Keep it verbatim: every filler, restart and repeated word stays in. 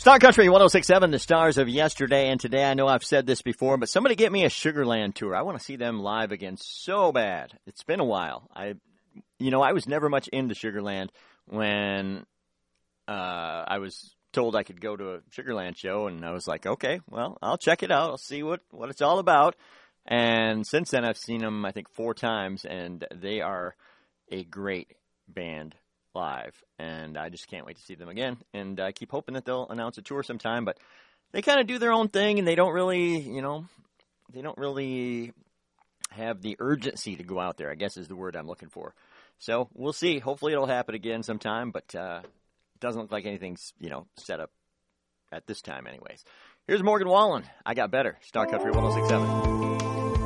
Star Country one oh six point seven, the stars of yesterday and today. I know I've said this before, but somebody get me a Sugarland tour. I want to see them live again so bad. It's been a while. I, you know, I was never much into Sugarland when uh, I was told I could go to a Sugarland show, and I was like, okay, well, I'll check it out. I'll see what, what it's all about. And since then, I've seen them, I think, four times, and they are a great band live, and I just can't wait to see them again. And I keep hoping that they'll announce a tour sometime, but they kind of do their own thing, and they don't really, you know, they don't really have the urgency to go out there, I guess is the word I'm looking for. So we'll see. Hopefully it'll happen again sometime, but uh, it doesn't look like anything's, you know, set up at this time anyways. Here's Morgan Wallen. I Got Better. Star Country one oh six point seven.